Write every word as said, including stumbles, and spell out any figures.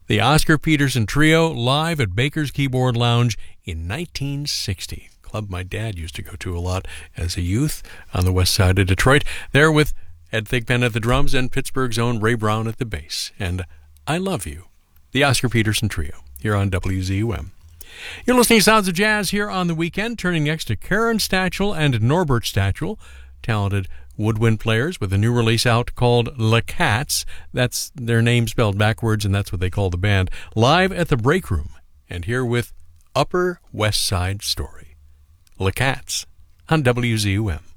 The Oscar Peterson Trio live at Baker's Keyboard Lounge in nineteen sixty. Club my dad used to go to a lot as a youth on the west side of Detroit. There with Ed Thigpen at the drums and Pittsburgh's own Ray Brown at the bass. And I Love You, the Oscar Peterson Trio, here on W Z U M. You're listening to Sounds of Jazz here on the weekend, turning next to Karen Stachel and Norbert Stachel, talented woodwind players with a new release out called Le Cats. That's their name spelled backwards, and that's what they call the band. Live at the Break Room, and here with Upper West Side Story. Le Cats on W Z U M.